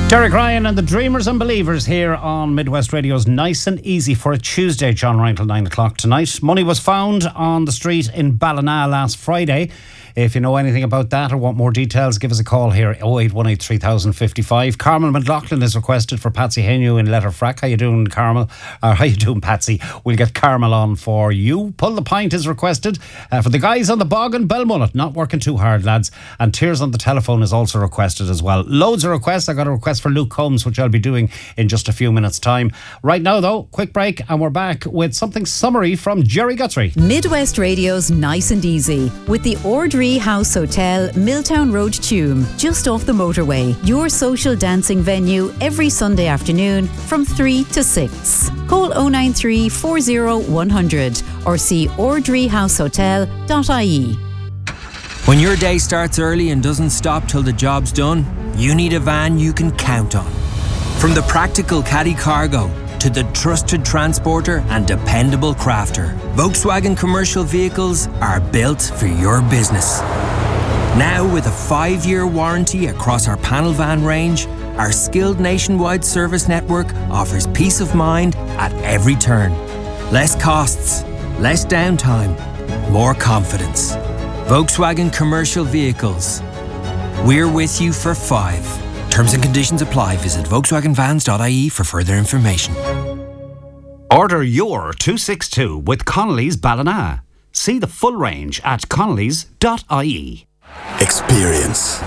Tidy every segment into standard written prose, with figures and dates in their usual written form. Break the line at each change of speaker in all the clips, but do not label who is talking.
Derek Ryan and the Dreamers and Believers here on Midwest Radio's Nice and Easy for a Tuesday. John Ryan till 9 o'clock tonight. Money was found on the street in Ballina last Friday. If you know anything about that or want more details, give us a call here, 0818 3055. Carmel McLaughlin is requested for Patsy Hainu in Letterfrack. How you doing, Carmel? How you doing, Patsy? We'll get Carmel on for you. Pull the Pint is requested for the guys on the bog in Belmullet. Not working too hard, lads. And Tears on the Telephone is also requested as well. Loads of requests. I got a request for Luke Combs, which I'll be doing in just a few minutes' time. Right now, though, quick break, and we're back with something summary from Jerry Guthrie.
Midwest Radio's Nice and Easy with the Ordree House Hotel, Milltown Road, Tuam, just off the motorway. Your social dancing venue every Sunday afternoon from 3 to 6. Call 093 40 100 or see ordreehousehotel.ie.
When your day starts early and doesn't stop till the job's done, you need a van you can count on. From the practical caddy cargo to the trusted transporter and dependable crafter, Volkswagen commercial vehicles are built for your business. Now with a 5-year warranty across our panel van range, our skilled nationwide service network offers peace of mind at every turn. Less costs, less downtime, more confidence. Volkswagen commercial vehicles. We're with you for 5. Terms and conditions apply. Visit volkswagenvans.ie for further information.
Order your 262 with Connolly's Ballina. See the full range at connolly's.ie.
Experience.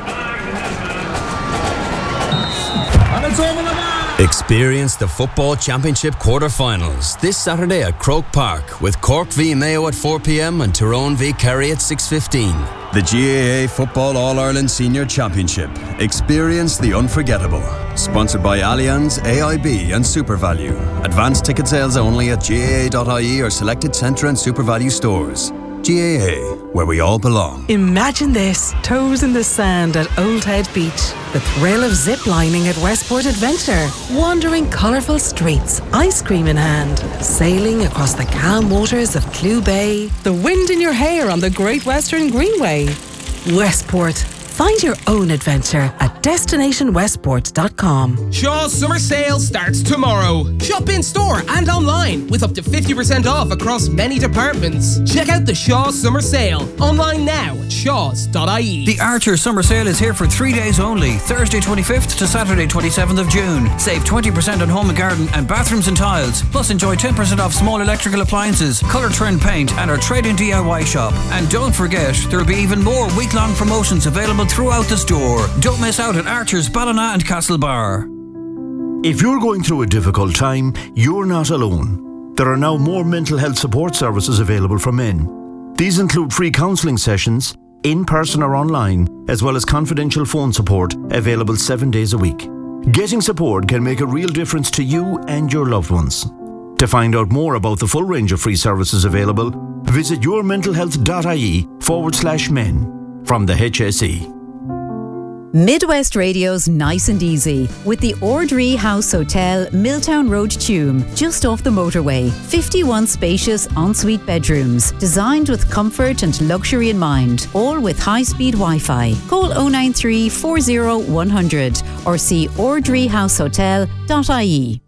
Experience the Football Championship quarter-finals this Saturday at Croke Park with Cork v Mayo at 4 p.m. and Tyrone v Kerry at 6:15. The GAA Football All-Ireland Senior Championship. Experience the unforgettable. Sponsored by Allianz, AIB and SuperValue. Advanced ticket sales only at GAA.ie or selected Centre and SuperValue stores. GAA, where we all belong.
Imagine this, toes in the sand at Old Head Beach. The thrill of zip-lining at Westport Adventure. Wandering colourful streets, ice cream in hand. Sailing across the calm waters of Clew Bay. The wind in your hair on the Great Western Greenway. Westport. Find your own adventure at destinationwestport.com.
Shaw's summer sale starts tomorrow. Shop in store and online with up to 50% off across many departments. Check out the Shaw summer sale online now at shaws.ie.
The Archer summer sale is here for 3 days only, Thursday 25th to Saturday 27th of June. Save 20% on home and garden and bathrooms and tiles. Plus enjoy 10% off small electrical appliances, Colour Trend paint and our trade-in DIY shop. And don't forget, there will be even more week-long promotions available throughout the store. Don't miss out at Archer's, Ballina and Castlebar.
If you're going through a difficult time, you're not alone. There are now more mental health support services available for men. These include free counselling sessions, in person or online, as well as confidential phone support available 7 days a week. Getting support can make a real difference to you and your loved ones. To find out more about the full range of free services available, visit yourmentalhealth.ie/men from the HSE.
Midwest Radio's Nice and Easy with the Ordree House Hotel, Milltown Road, Tuam, just off the motorway. 51 spacious ensuite bedrooms, designed with comfort and luxury in mind, all with high-speed Wi-Fi. Call 093 40 100 or see ordreehousehotel.ie.